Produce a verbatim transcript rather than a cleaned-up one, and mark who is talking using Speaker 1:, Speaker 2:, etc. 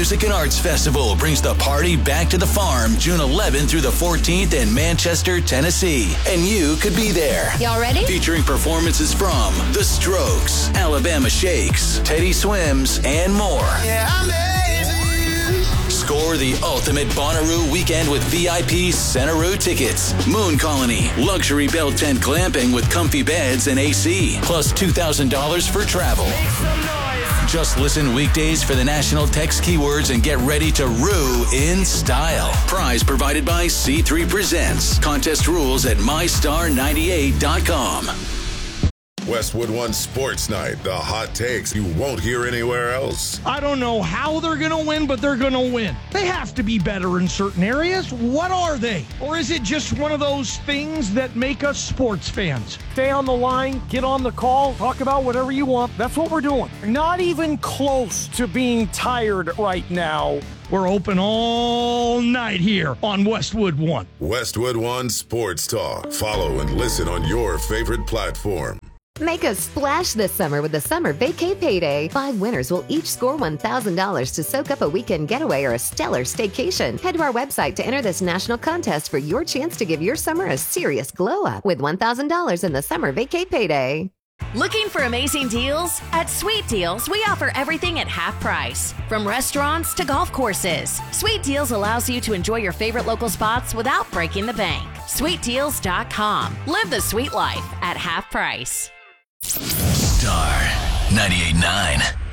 Speaker 1: Music and Arts Festival brings the party back to the farm June eleventh through the fourteenth in Manchester, Tennessee. And you could be there.
Speaker 2: Y'all ready?
Speaker 1: Featuring performances from The Strokes, Alabama Shakes, Teddy Swims, and more.
Speaker 3: Yeah, I made you.
Speaker 1: Score the ultimate Bonnaroo weekend with V I P Centeroo tickets. Moon Colony, luxury bell tent glamping with comfy beds and A C, plus two thousand dollars for travel.
Speaker 3: Make some noise.
Speaker 1: Just listen weekdays for the national text keywords and get ready to rue in style. Prize provided by C three Presents. Contest rules at my star ninety-eight dot com.
Speaker 4: Westwood One Sports Night, the hot takes you won't hear anywhere else.
Speaker 5: I don't know how they're going to win, but they're going to win. They have to be better in certain areas. What are they? Or is it just one of those things that make us sports fans?
Speaker 6: Stay on the line, get on the call, talk about whatever you want. That's what we're doing. Not even close to being tired right now.
Speaker 5: We're open all night here on Westwood One.
Speaker 4: Westwood One Sports Talk. Follow and listen on your favorite platform.
Speaker 2: Make a splash this summer with the Summer Vacay Payday. Five winners will each score one thousand dollars to soak up a weekend getaway or a stellar staycation. Head to our website to enter this national contest for your chance to give your summer a serious glow up with one thousand dollars in the Summer Vacay Payday.
Speaker 7: Looking for amazing deals? At Sweet Deals, we offer everything at half price. From restaurants to golf courses, Sweet Deals allows you to enjoy your favorite local spots without breaking the bank. sweet deals dot com. Live the sweet life at half price.
Speaker 1: Star ninety-eight point nine.